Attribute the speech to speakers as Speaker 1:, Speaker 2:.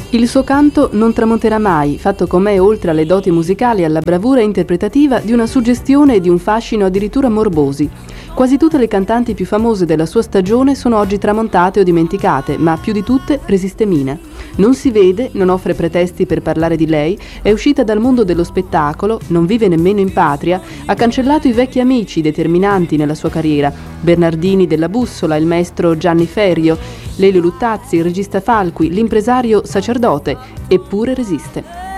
Speaker 1: Il suo canto non tramonterà mai, fatto com'è oltre alle doti musicali e alla bravura interpretativa di una suggestione e di un fascino addirittura morbosi. Quasi tutte le cantanti più famose della sua stagione sono oggi tramontate o dimenticate, ma più di tutte resiste Mina. Non si vede, non offre pretesti per parlare di lei, è uscita dal mondo dello spettacolo, non vive nemmeno in patria, ha cancellato i vecchi amici determinanti nella sua carriera, Bernardini della Bussola, il maestro Gianni Ferrio, Lelio Luttazzi, il regista Falqui, l'impresario Sacerdote, eppure resiste.